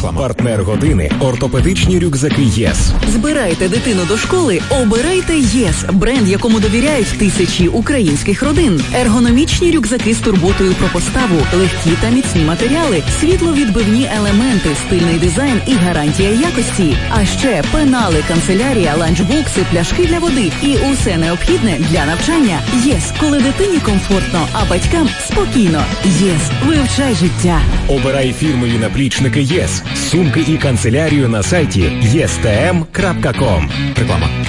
Партнер години – ортопедичні рюкзаки ЄС. Збирайте дитину до школи, обирайте ЄС, бренд, якому довіряють тисячі українських родин. Ергономічні рюкзаки з турботою про поставу, легкі та міцні матеріали, світловідбивні елементи, стильний дизайн і гарантія якості. А ще пенали, канцелярія, ланчбокси, пляшки для води і усе необхідне для навчання. ЄС, коли дитині комфортно, а батькам спокійно. ЄС, вивчай життя. Обирай фірмові наплічники ЄС, сумки і канцелярію на сайті єстм.ком. Реклама.